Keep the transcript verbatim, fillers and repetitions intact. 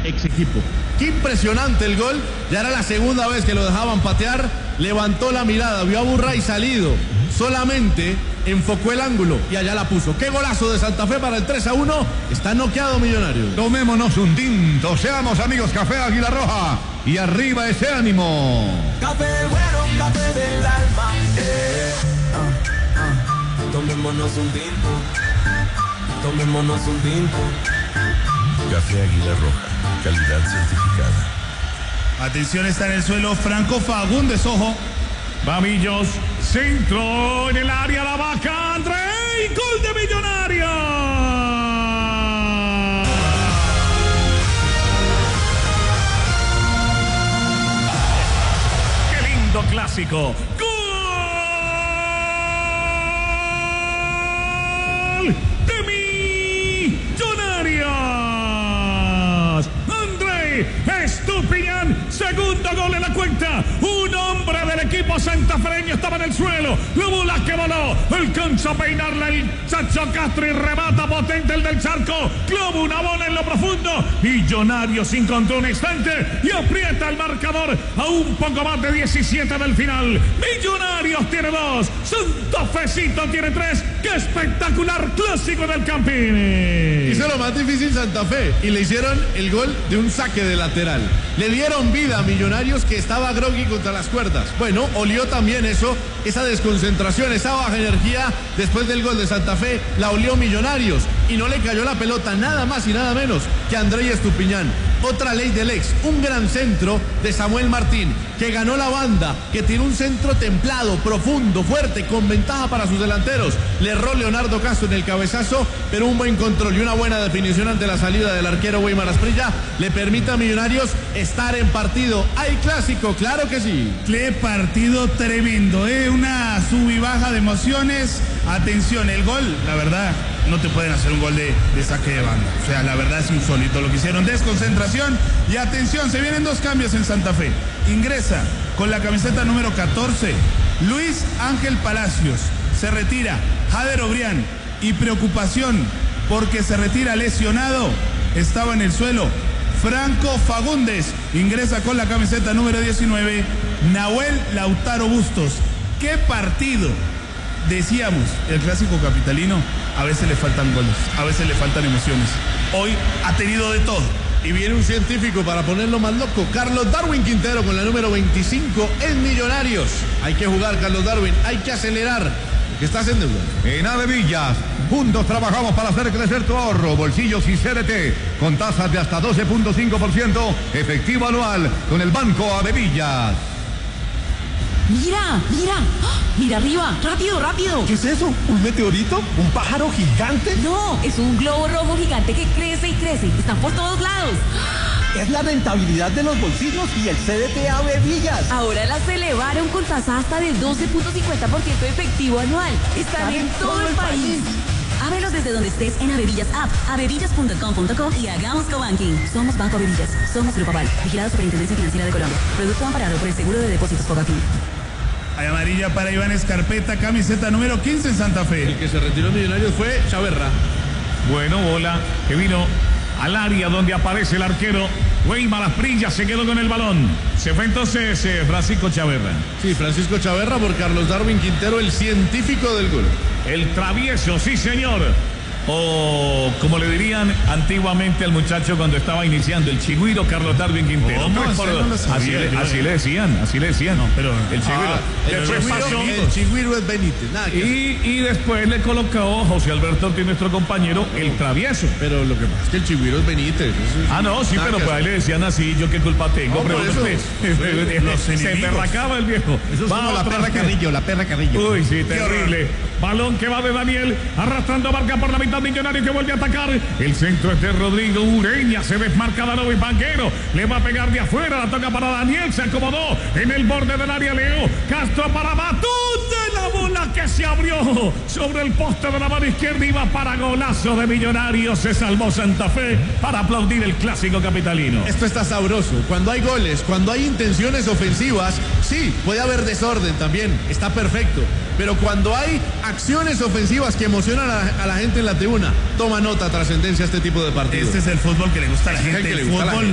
ex equipo. Qué impresionante el gol, ya era la segunda vez que lo dejaban patear, levantó la mirada, vio a Burray salido, solamente enfocó el ángulo y allá la puso. Qué golazo de Santa Fe para el tres a uno, está noqueado Millonarios. Tomémonos un tinto, seamos amigos Café Águila Roja y arriba ese ánimo. Café bueno, café del alma, eh. ah, ah. Tomémonos un tinto, tomémonos un tinto. Café Águila Roja, calidad certificada. Atención, está en el suelo Franco Fagundes, ojo. Babillos, centro en el área, la vaca, André, gol de Millonarios. ¡Qué lindo clásico! ¡Gol de Millonarios! André Estupiñán, segundo gol en la cuenta. Un hombre del equipo santafereño estaba en el suelo. La bola que voló, alcanza a peinarla el Chacho Castro y remata potente el del Charco. Clava una bola en lo profundo. Millonarios encontró un instante y aprieta el marcador a un poco más de diecisiete del final. Millonarios tiene dos, Santa Fecito tiene tres. ¡Qué espectacular clásico del Campini! Hizo lo más difícil Santa Fe y le hicieron el gol de un saque de lateral. Le dieron vida a Millonarios, que estaba groggy contra las cuerdas. Bueno, olió también eso, esa desconcentración, esa baja energía después del gol de Santa Fe, la olió Millonarios y no le cayó la pelota nada más y nada menos que a André Estupiñán. Otra ley del ex, un gran centro de Samuel Martín, que ganó la banda, que tiene un centro templado, profundo, fuerte, con ventaja para sus delanteros. Le erró Leonardo Castro en el cabezazo, pero un buen control y una buena definición ante la salida del arquero Weimar Asprilla le permite a Millonarios estar en partido. ¿Hay clásico? Claro que sí. Qué partido tremendo, ¿eh? Una sub y baja de emociones. Atención, el gol, la verdad, no te pueden hacer un gol de, de saque de banda. O sea, la verdad es insólito lo que hicieron. Desconcentración y atención, se vienen dos cambios en Santa Fe. Ingresa con la camiseta número catorce Luis Ángel Palacios. Se retira Jader Obrián y preocupación porque se retira lesionado. Estaba en el suelo Franco Fagundes. Ingresa con la camiseta número diecinueve Nahuel Lautaro Bustos. ¡Qué partido! Decíamos, el clásico capitalino, a veces le faltan goles, a veces le faltan emociones. Hoy ha tenido de todo. Y viene un científico para ponerlo más loco, Carlos Darwin Quintero con la número veinticinco en Millonarios. Hay que jugar, Carlos Darwin, hay que acelerar, porque estás en deuda. En Avevillas, juntos trabajamos para hacer crecer tu ahorro, bolsillos y C D T, con tasas de hasta doce punto cinco por ciento efectivo anual con el Banco Avevillas. Mira, mira, ¡ah! Mira arriba, rápido, rápido. ¿Qué es eso? ¿Un meteorito? ¿Un pájaro gigante? No, es un globo rojo gigante que crece y crece. Están por todos lados. Es la rentabilidad de los bolsillos y el C D T Avevillas. Ahora las elevaron con tasa hasta del doce punto cincuenta por ciento efectivo anual. Están en todo el país. Ábrelos desde donde estés en Avevillas App, avevillas punto com punto co y hagamos cobanking. Somos Banco Avevillas, somos Grupo Aval, vigilado Superintendencia Financiera de Colombia. Producto amparado por el Seguro de Depósitos Fogafín. Hay amarilla para Iván Escarpeta, camiseta número quince en Santa Fe. El que se retiró Millonarios fue Chaverra. Bueno, bola que vino al área donde aparece el arquero Weimar Asprilla, se quedó con el balón. Se fue entonces eh, Francisco Chaverra. Sí, Francisco Chaverra por Carlos Darwin Quintero, el científico del gol. El travieso, sí señor. O como le dirían antiguamente al muchacho cuando estaba iniciando, el chigüiro Carlos Darwin Quintero. ¿Cómo? Pues por, No lo así, sabía, le, yo, así eh. le decían, así le decían. No, pero el chigüiro. Ah, el, Después chigüiro pasó- el chigüiro es Benítez, nada que hacer. y, y después le colocó José Alberto Ortiz, nuestro compañero, el travieso. Pero lo que pasa es que el chigüiro es Benítez. Eso es- Ah, no, sí, nada pero que pues ahí hacer. le decían así, yo qué culpa tengo. No, por Pregúntale. eso. Los Se enemigos. berracaba el viejo. Eso es Va como la otra perra vez. Carrillo, la perra Carrillo. Uy, sí, terrible. Balón que va de Daniel, arrastrando marca por la mitad Millonario que vuelve a atacar. El centro es de Rodrigo Ureña, se desmarca Danovo y Banquero. Le va a pegar de afuera, la toca para Daniel, se acomodó en el borde del área Leo. Castro para Matute, la bola que se abrió sobre el poste de la mano izquierda, iba para golazo de Millonarios. Se salvó Santa Fe para aplaudir el clásico capitalino. Esto está sabroso. Cuando hay goles, cuando hay intenciones ofensivas, sí, puede haber desorden también, está perfecto. Pero cuando hay acciones ofensivas que emocionan a, a la gente en la tribuna, toma nota, trascendencia este tipo de partidos. Este es el fútbol que le gusta a la Este es el gente. que El le gusta a la fútbol